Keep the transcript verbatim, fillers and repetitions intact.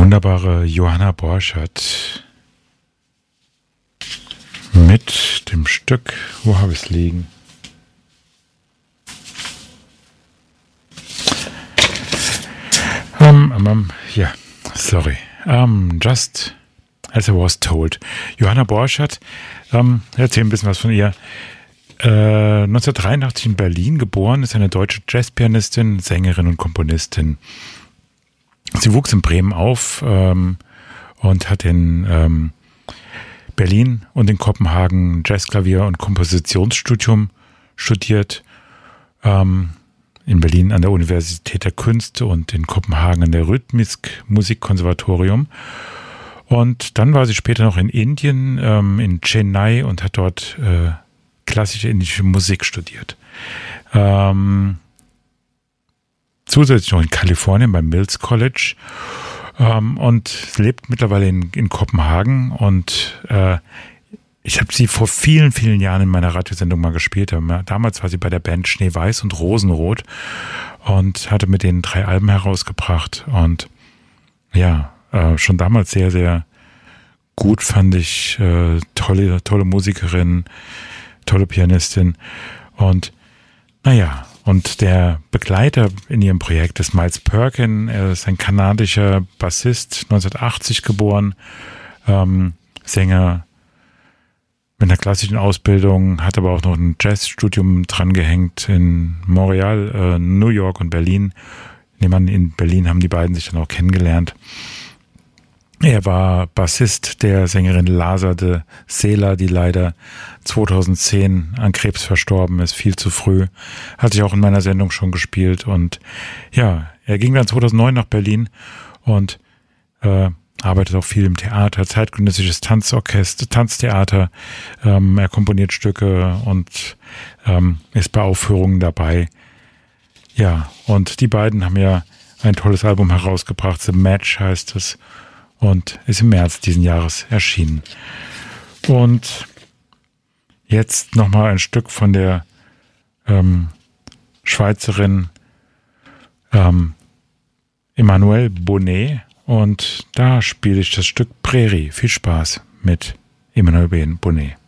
wunderbare Johanna Borchert mit dem Stück, wo habe ich es liegen? Um, um, um, ja, sorry. Um, just as I was told. Johanna Borchert, um, erzähl ein bisschen was von ihr. Äh, neunzehnhundertdreiundachtzig in Berlin geboren, ist eine deutsche Jazzpianistin, Sängerin und Komponistin. Sie wuchs in Bremen auf ähm, und hat in ähm, Berlin und in Kopenhagen Jazzklavier und Kompositionsstudium studiert. Ähm, in Berlin an der Universität der Künste und in Kopenhagen an der Rytmisk Musikkonservatorium. Und dann war sie später noch in Indien, ähm, in Chennai, und hat dort äh, klassische indische Musik studiert. Ähm, zusätzlich noch in Kalifornien beim Mills College ähm, und lebt mittlerweile in, in Kopenhagen. Und äh, ich habe sie vor vielen, vielen Jahren in meiner Radiosendung mal gespielt. Damals war sie bei der Band Schneeweiß und Rosenrot und hatte mit denen drei Alben herausgebracht. Und ja, äh, schon damals sehr, sehr gut, fand ich. Äh, tolle, tolle Musikerin, tolle Pianistin. Und naja, und der Begleiter in ihrem Projekt ist Miles Perkin. Er ist ein kanadischer Bassist, neunzehnhundertachtzig geboren, ähm, Sänger mit einer klassischen Ausbildung, hat aber auch noch ein Jazzstudium drangehängt in Montreal, äh, New York und Berlin. In Berlin haben die beiden sich dann auch kennengelernt. Er war Bassist der Sängerin Lasa de Sela, die leider zweitausendzehn an Krebs verstorben ist, viel zu früh. Hatte ich auch in meiner Sendung schon gespielt. Und ja, er ging dann zweitausendneun nach Berlin und äh, arbeitet auch viel im Theater, zeitgenössisches Tanzorchester, Tanztheater. Ähm, er komponiert Stücke und ähm, ist bei Aufführungen dabei. Ja, und die beiden haben ja ein tolles Album herausgebracht. The Match heißt es. Und ist im März diesen Jahres erschienen. Und jetzt nochmal ein Stück von der ähm, Schweizerin ähm, Emmanuelle Bonnet. Und da spiele ich das Stück Prärie. Viel Spaß mit Emmanuelle Bonnet.